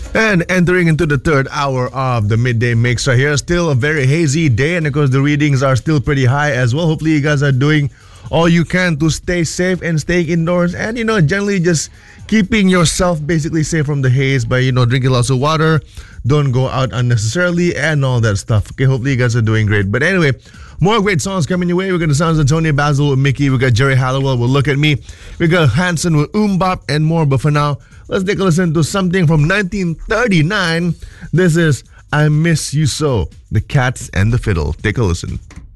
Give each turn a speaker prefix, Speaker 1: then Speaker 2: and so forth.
Speaker 1: And entering into the third hour of the midday mix right here, still a very hazy day, and of course the readings are still pretty high as well. Hopefully you guys are doing all you can to stay safe and staying indoors, and generally just keeping yourself basically safe from the haze by drinking lots of water, don't go out unnecessarily, and all that stuff. Okay, hopefully you guys are doing great. But anyway, more great songs coming your way. We got the sounds of Tony Basil with Mickey. We got Jerry Halliwell with Look at Me. We got Hanson with Bop and more. But for now, let's take a listen to something from 1939. This is I Miss You So, The Cats and the Fiddle. Take a listen.